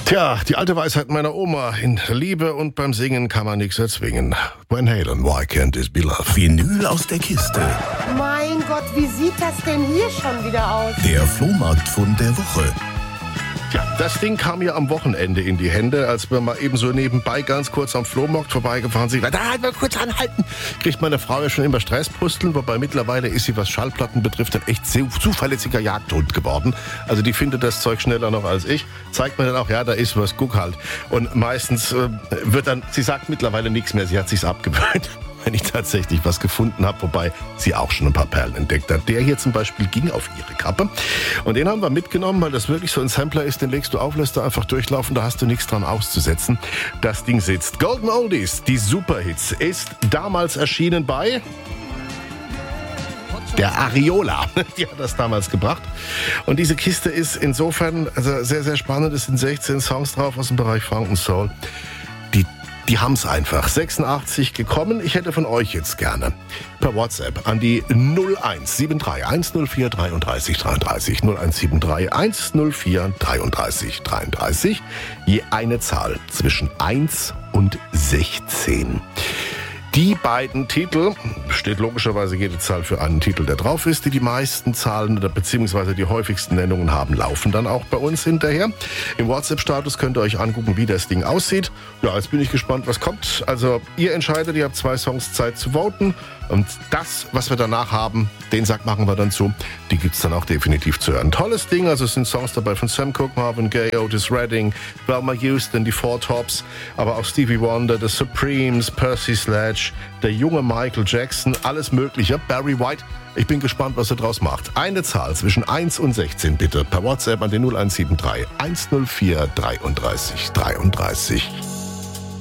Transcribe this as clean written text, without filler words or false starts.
Tja, die alte Weisheit meiner Oma. In Liebe und beim Singen kann man nichts erzwingen. Van Halen, Why Can't This Be Love? Vinyl aus der Kiste. Mein Gott, wie sieht das denn hier schon wieder aus? Der Flohmarktfund der Woche. Tja, das Ding kam mir am Wochenende in die Hände, als wir mal eben so nebenbei ganz kurz am Flohmarkt vorbeigefahren sind. Da halt mal kurz anhalten. Kriegt meine Frau ja schon immer Stresspusteln, wobei mittlerweile ist sie, was Schallplatten betrifft, ein echt zuverlässiger Jagdhund geworden. Also die findet das Zeug schneller noch als ich. Zeigt mir dann auch, ja, da ist was, guck halt. Und meistens wird dann, sie sagt mittlerweile nichts mehr, sie hat sich's abgewöhnt. Wenn ich tatsächlich was gefunden habe, wobei sie auch schon ein paar Perlen entdeckt hat. Der hier zum Beispiel ging auf ihre Kappe. Und den haben wir mitgenommen, weil das wirklich so ein Sampler ist, den legst du auf, lässt du einfach durchlaufen, da hast du nichts dran auszusetzen. Das Ding sitzt. Golden Oldies, die Superhits, ist damals erschienen bei der Ariola. Die hat das damals gebracht. Und diese Kiste ist insofern sehr, sehr spannend. Es sind 16 Songs drauf aus dem Bereich Funk und Soul. Die haben's einfach. 86 gekommen. Ich hätte von euch jetzt gerne per WhatsApp an die 0173 104 33 33 0173 104 33 33 je eine Zahl zwischen 1 und 16. Die beiden Titel, steht logischerweise jede Zahl für einen Titel, der drauf ist, die meisten Zahlen oder beziehungsweise die häufigsten Nennungen haben, laufen dann auch bei uns hinterher. Im WhatsApp-Status könnt ihr euch angucken, wie das Ding aussieht. Ja, jetzt bin ich gespannt, was kommt. Also ihr entscheidet, ihr habt 2 Songs Zeit zu voten. Und das, was wir danach haben, den Sack machen wir dann zu. Die gibt's dann auch definitiv zu hören. Tolles Ding, also es sind Songs dabei von Sam Cooke, Marvin Gaye, Otis Redding, Velma Houston, die Four Tops, aber auch Stevie Wonder, The Supremes, Percy Sledge, der junge Michael Jackson, alles Mögliche, Barry White. Ich bin gespannt, was er draus macht. Eine Zahl zwischen 1 und 16 bitte per WhatsApp an den 0173 104 33 33.